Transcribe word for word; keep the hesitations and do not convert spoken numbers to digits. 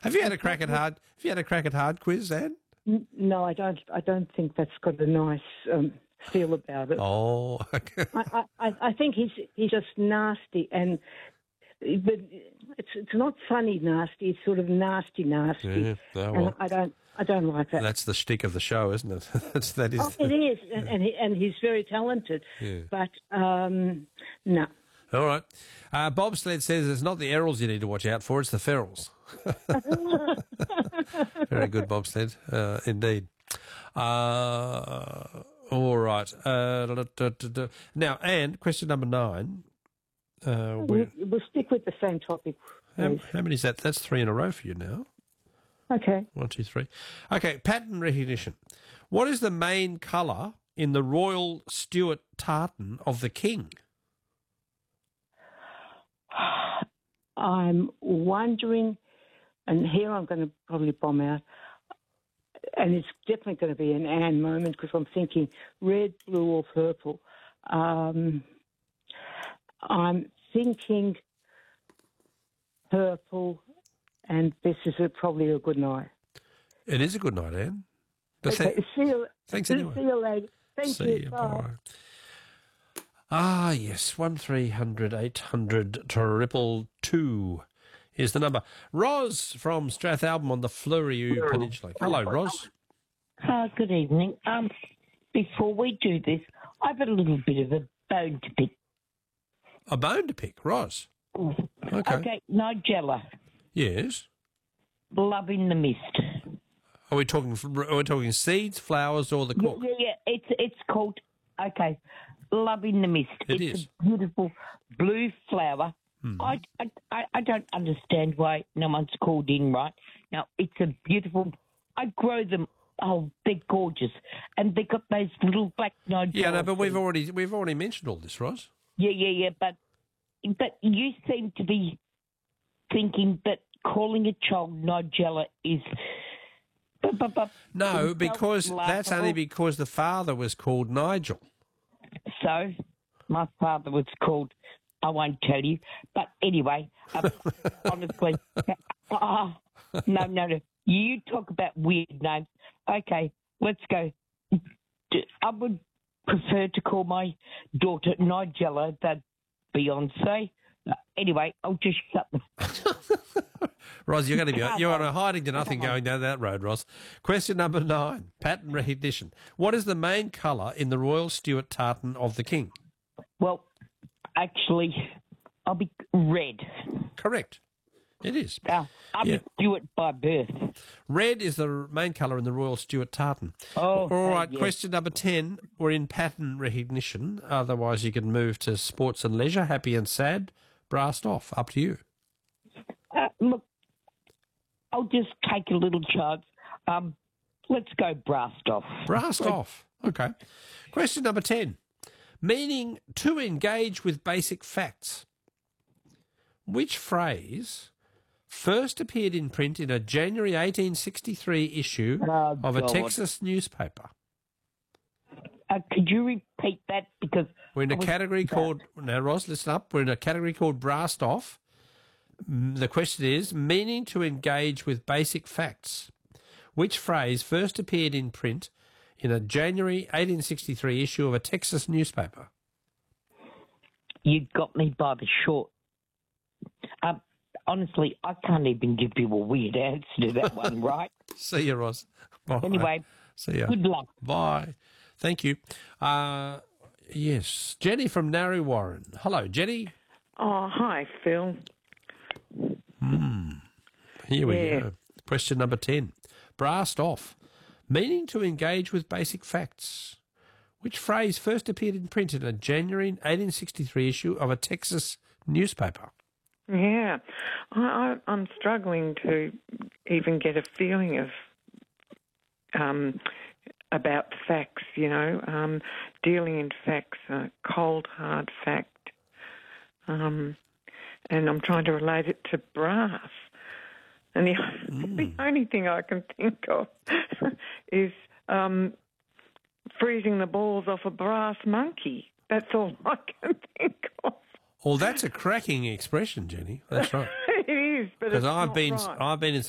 Have you had a crack at hard? Have you had a crack at hard quiz, Anne? N- No, I don't. I don't think that's got a nice um, feel about it. Oh, okay. I, I, I think he's he's just nasty, and but it's it's not funny nasty. It's sort of nasty nasty, Yeah, oh, and well. I don't I don't like that. That's the shtick of the show, isn't it? That's that is. Oh, it is, and and, he, and he's very talented, Yeah. but um, no. All right. Uh, Bobsled says it's not the Errol's you need to watch out for, it's the Ferals. Very good, Bobsled, uh, indeed. Uh, all right. Uh, da, da, da, da. Now, Anne, question number nine. Uh, We'll, we'll stick with the same topic. how, please. how many is that? That's three in a row for you now. Okay. One, two, three. Okay, pattern recognition. What is the main colour in the Royal Stuart tartan of the King? I'm wondering, and here I'm going to probably bomb out, and it's definitely going to be an Anne moment because I'm thinking red, blue, or purple. Um, I'm thinking purple, and this is a, probably a good night. It is a good night, Anne. But Okay, thank- see you. thanks see, anyway. See you later. Thank See you. you. Bye. Bye. Ah, yes, one three hundred eight hundred triple two is the number. Ros from Strathalbyn on the Fleurieu Peninsula. Hello, Ros. Uh, good evening. Um, before we do this, I've got a little bit of a bone to pick. A bone to pick, Ros. Okay. Okay, Nigella, Yes. Love in the Mist. Are we talking? Are we talking seeds, flowers, or the Yeah, cook? yeah, yeah. It's it's called okay, Love in the Mist. It it's is. a beautiful blue flower. Hmm. I, I I I don't understand why no one's called in. Right now, it's a beautiful. I grow them. Oh, they're gorgeous, and they got those little black Nigella. Yeah, no, but we've seeds. already we've already mentioned all this, Ros. Yeah, yeah, yeah. But but you seem to be thinking that calling a child Nigella is. But, but, but No, is because that's only laughable. because the father was called Nigel. So, my father was called. I won't tell you. But anyway, um, honestly, oh, no, no, no. You talk about weird names. Okay, let's go. I would prefer to call my daughter Nigella than Beyonce. Uh, anyway, I'll just shut the. Ros, you're going to be you're on a hiding to nothing going down that road, Ross. Question number nine: pattern recognition. What is the main colour in the Royal Stuart tartan of the King? Well, actually, I'll be red. Correct. It is. Uh, I'm Yeah. a Stuart by birth. Red is the main colour in the Royal Stuart tartan. Oh, All right, yes. question number ten. We're in pattern recognition. Otherwise, you can move to sports and leisure, happy and sad, brassed off. Up to you. Uh, look, I'll just take a little chance. Um, let's go brassed off. Brassed off. Okay. Question number ten. Meaning to engage with basic facts. Which phrase first appeared in print in a January eighteen sixty-three issue Oh, of a God. Texas newspaper? Uh, could you repeat that? Because We're in I a was- category called, now Ross, listen up, we're in a category called brassed off. Mm, The question is, meaning to engage with basic facts. Which phrase first appeared in print in a January eighteen sixty-three issue of a Texas newspaper? You got me by the short. Um, honestly, I can't even give you a weird answer to that one, right? See you, Ross. Bye. Anyway, See ya. good luck. Bye. Thank you. Uh, yes, Jenny from Narre Warren. Hello, Jenny. Oh, hi, Phil. Here we Yeah. go. Question number ten. Brassed off. Meaning to engage with basic facts. Which phrase first appeared in print in a January eighteen sixty-three issue of a Texas newspaper? Yeah, I, I, I'm struggling to even get a feeling of um, about facts. You know, um, dealing in facts, a cold hard fact, um, and I'm trying to relate it to brass. And the, Mm. the only thing I can think of is um, freezing the balls off a brass monkey. That's all I can think of. Well, that's a cracking expression, Jenny. That's right. It is, but Because it's I've not been right. I've been in